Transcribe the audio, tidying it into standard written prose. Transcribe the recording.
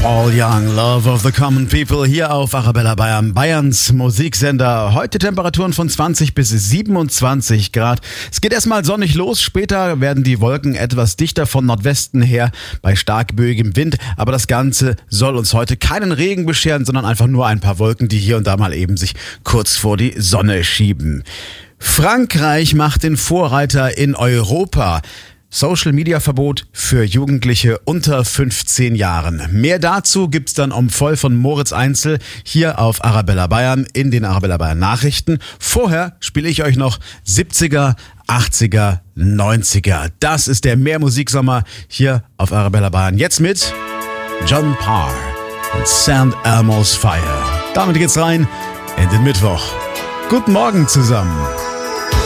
Paul Young, Love of the Common People, hier auf Arabella Bayern, Bayerns Musiksender. Heute Temperaturen von 20 bis 27 Grad. Es geht erstmal sonnig los, später werden die Wolken etwas dichter von Nordwesten her bei stark böigem Wind. Aber das Ganze soll uns heute keinen Regen bescheren, sondern einfach nur ein paar Wolken, die hier und da mal eben sich kurz vor die Sonne schieben. Frankreich macht den Vorreiter in Europa. Social-Media-Verbot für Jugendliche unter 15 Jahren. Mehr dazu gibt's dann voll von Moritz Einzel hier auf Arabella Bayern in den Arabella Bayern Nachrichten. Vorher spiele ich euch noch 70er, 80er, 90er. Das ist der Mehrmusiksommer hier auf Arabella Bayern. Jetzt mit John Parr und St. Elmo's Fire. Damit geht's rein in den Mittwoch. Guten Morgen zusammen.